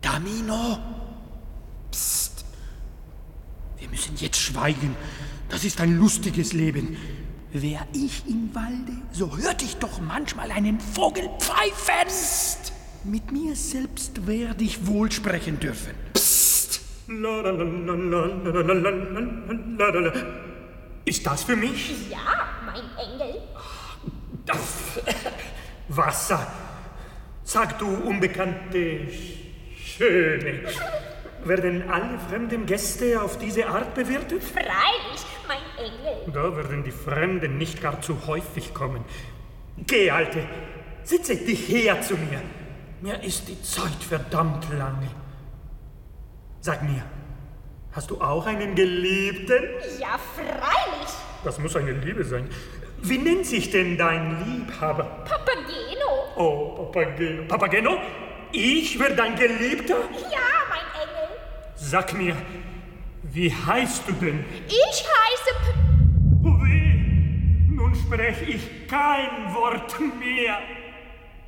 Tamino! Psst! Wir müssen jetzt schweigen. Das ist ein lustiges Leben. Wär ich im Walde, so hörte ich doch manchmal einen Vogel pfeifen. Psst! Mit mir selbst werde ich wohl sprechen dürfen. Psst! Ist das für mich? Ja, mein Engel. Das Wasser. Sag du, unbekannte Schöne, werden alle fremden Gäste auf diese Art bewirtet? Freilich, mein Engel. Da werden die Fremden nicht gar zu häufig kommen. Geh, Alte, sitze dich her zu mir. Mir ist die Zeit verdammt lange. Sag mir, hast du auch einen Geliebten? Ja, freilich. Das muss eine Liebe sein. Wie nennt sich denn dein Liebhaber? Papageno. Oh, Papageno. Papageno? Ich werde dein Geliebter? Ja, mein Engel. Sag mir, wie heißt du denn? Ich heiße Oh weh, nun sprech ich kein Wort mehr.